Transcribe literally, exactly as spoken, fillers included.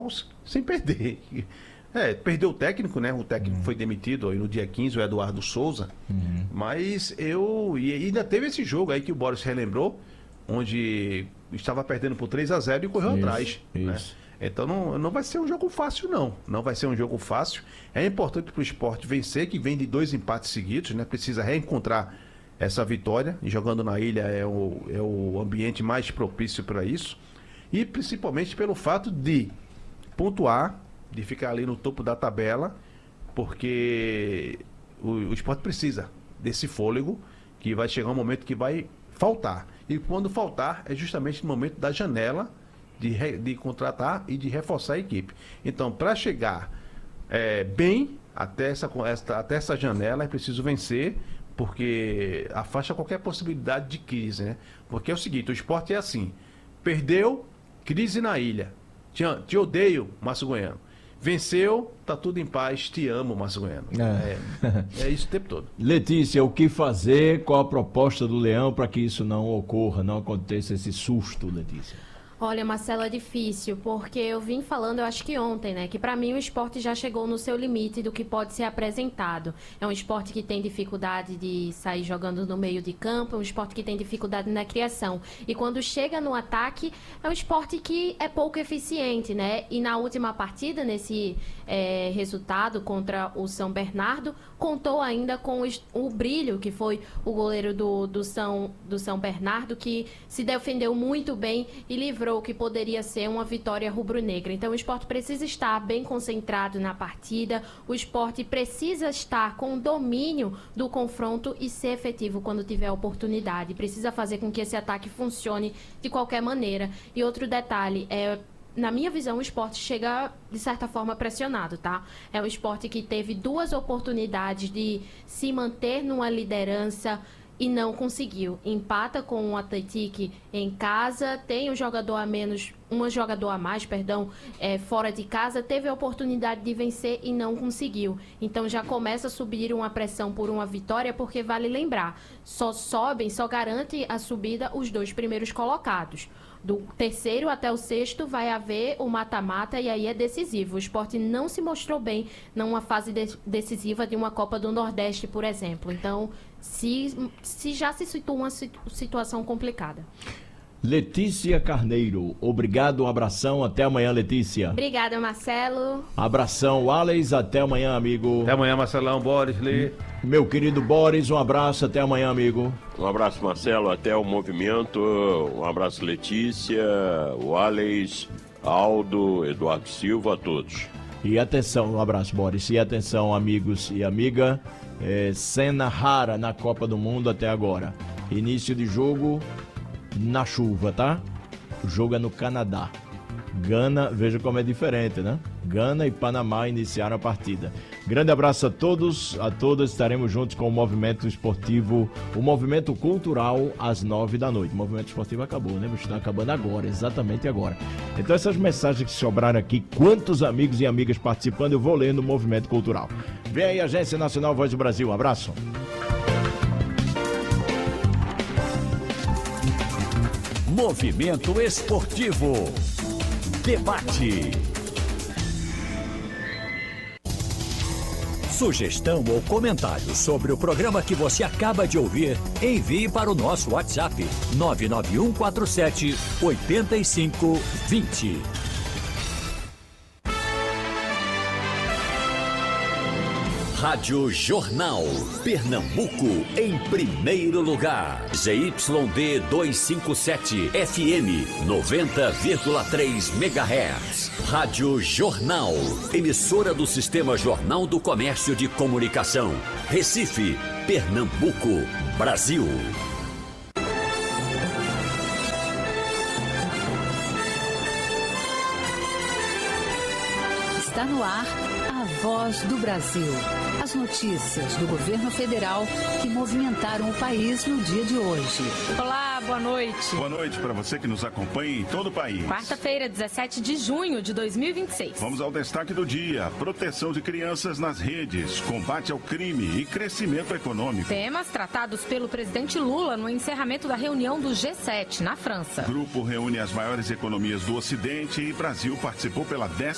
sem perder. É, perdeu o técnico, né? O técnico Uhum. foi demitido aí no dia quinze, o Eduardo Souza. Uhum. Mas eu... E ainda teve esse jogo aí que o Boris relembrou, onde estava perdendo por três a zero e correu Isso, atrás. Né? isso. Então não, não vai ser um jogo fácil, não. Não vai ser um jogo fácil. É importante para o esporte vencer, que vem de dois empates seguidos, né? Precisa reencontrar essa vitória. E jogando na ilha é o, é o ambiente mais propício para isso. E principalmente pelo fato de pontuar, de ficar ali no topo da tabela, porque o, o esporte precisa desse fôlego, que vai chegar um momento que vai faltar. E quando faltar, é justamente no momento da janela de, re, de contratar e de reforçar a equipe. Então, para chegar é, bem até essa, essa, até essa janela, é preciso vencer, porque afasta qualquer possibilidade de crise, né? Porque é o seguinte, o esporte é assim, perdeu, crise na ilha. Te, te odeio, Márcio Goiano. Venceu, tá tudo em paz, te amo, Márcio Goiano. É. É, é isso o tempo todo. Letícia, o que fazer? Qual a proposta do Leão para que isso não ocorra, não aconteça esse susto, Letícia? Olha, Marcelo, é difícil, porque eu vim falando, eu acho que ontem, né, que para mim o esporte já chegou no seu limite do que pode ser apresentado. É um esporte que tem dificuldade de sair jogando no meio de campo, é um esporte que tem dificuldade na criação. E quando chega no ataque, é um esporte que é pouco eficiente, né? E na última partida, nesse é, resultado contra o São Bernardo, contou ainda com o, o Brilho, que foi o goleiro do, do, São, do São Bernardo, que se defendeu muito bem e livrou que poderia ser uma vitória rubro-negra. Então o esporte precisa estar bem concentrado na partida, o esporte precisa estar com domínio do confronto e ser efetivo quando tiver a oportunidade. Precisa fazer com que esse ataque funcione de qualquer maneira. E outro detalhe, é... na minha visão, o esporte chega, de certa forma, pressionado, tá? É um esporte que teve duas oportunidades de se manter numa liderança e não conseguiu. Empata com o Atlético em casa, tem um jogador a menos, um jogador a mais, perdão, é, fora de casa, teve a oportunidade de vencer e não conseguiu. Então já começa a subir uma pressão por uma vitória, porque vale lembrar, só sobem, só garante a subida os dois primeiros colocados. Do terceiro até o sexto vai haver o mata-mata e aí é decisivo. O esporte não se mostrou bem numa fase de decisiva de uma Copa do Nordeste, por exemplo. Então, se, se já se situa uma situação complicada. Letícia Carneiro, obrigado, um abração, até amanhã, Letícia. Obrigada, Marcelo. Abração, Alex, até amanhã, amigo. Até amanhã, Marcelão, Boris, Lê. Meu querido Boris, um abraço, até amanhã, amigo. Um abraço, Marcelo, até o movimento, um abraço, Letícia, o Alex, Aldo, Eduardo Silva, a todos. E atenção, um abraço, Boris, e atenção, amigos e amiga, é, cena rara na Copa do Mundo até agora. Início de jogo na chuva, tá? O jogo é no Canadá. Gana, veja como é diferente, né? Gana e Panamá iniciaram a partida. Grande abraço a todos, a todas. Estaremos juntos com o movimento esportivo, o movimento cultural às nove da noite. O movimento esportivo acabou, né? Está acabando agora, exatamente agora. Então essas mensagens que sobraram aqui, quantos amigos e amigas participando, eu vou ler no movimento cultural. Vem aí, Agência Nacional Voz do Brasil. Um abraço. Movimento esportivo. Debate. Sugestão ou comentário sobre o programa que você acaba de ouvir, envie para o nosso WhatsApp nove nove um quatro sete oito cinco dois zero. Rádio Jornal, Pernambuco, em primeiro lugar. Z Y D duzentos e cinquenta e sete, F M, noventa vírgula três megahertz. Rádio Jornal, emissora do Sistema Jornal do Comércio de Comunicação. Recife, Pernambuco, Brasil. Está no ar a Voz do Brasil. As notícias do governo federal que movimentaram o país no dia de hoje. Olá, boa noite. Boa noite para você que nos acompanha em todo o país. Quarta-feira, dezessete de junho de dois mil e vinte e seis. Vamos ao destaque do dia: proteção de crianças nas redes, combate ao crime e crescimento econômico. Temas tratados pelo presidente Lula no encerramento da reunião do G sete, na França. O grupo reúne as maiores economias do Ocidente e Brasil participou pela décima